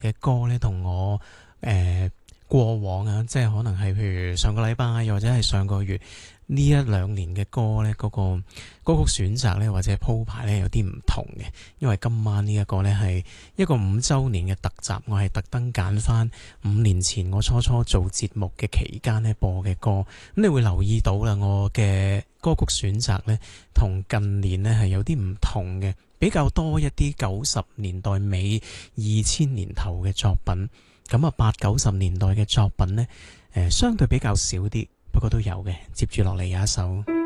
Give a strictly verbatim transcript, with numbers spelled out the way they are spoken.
嘅歌咧，同我誒、呃、過往啊，即係可能係譬如上個禮拜，又或者係上個月呢一兩年嘅歌咧，嗰、嗰個歌曲選擇咧，或者鋪排咧有啲唔同嘅。因為今晚呢一個咧係一個五週年嘅特集，我係特登揀翻五年前我初初做節目嘅期間咧播嘅歌。咁你會留意到啦，我嘅歌曲選擇咧同近年咧係有啲唔同嘅。比較多一啲九十年代尾二千年頭嘅作品，咁啊八九十年代嘅作品呢，誒、呃、相對比較少啲，不過都有嘅。接住落嚟有一首。